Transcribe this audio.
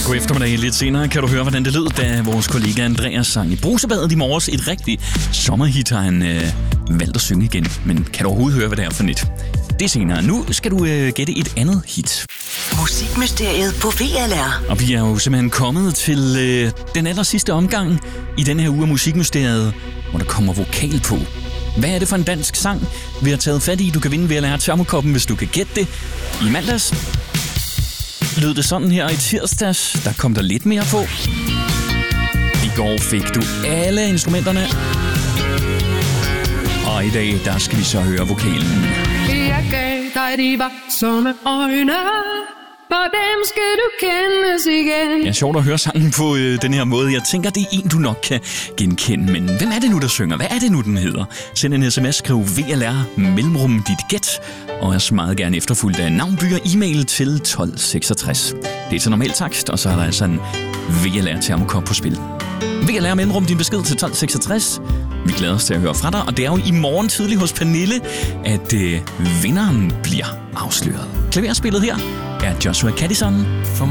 God eftermiddag. Lidt senere kan du høre, hvordan det lød, da vores kollega Andreas sang i Brusebadet i morges. Et rigtigt sommerhit har han valgt at synge igen. Men kan du overhovedet høre, hvad det er for net? Det er senere. Nu skal du gætte et andet hit. Musikmysteriet på VLR. Og vi er jo simpelthen kommet til den aller sidste omgang i denne her uge af Musikmysteriet, hvor der kommer vokal på. Hvad er det for en dansk sang, vi har taget fat i? Du kan vinde VLR termokoppen, hvis du kan gætte det. I mandags lød det sådan her, i tirsdags, der kom der lidt mere på. I går fik du alle instrumenterne. Og i dag, der skal vi så høre vokalen. Jeg gav dig de vaksomme øjne, for dem skal du kendes igen. Ja, sjovt at høre sangen på den her måde. Jeg tænker, det er en, du nok kan genkende. Men hvem er det nu, der synger? Hvad er det nu, den hedder? Send en sms, skriv VLR, mellemrum dit gæt, og er så meget gerne efterfulgt af navn, by og e-mail til 1266. Det er så normal takst, og så er der altså en VLR termokop på spil. VLR mellemrum din besked til 1266. Vi glæder os til at høre fra dig, og det er jo i morgen tidlig hos Pernille, at vinderen bliver afsløret. Klaverspillet her er Joshua Caddison. For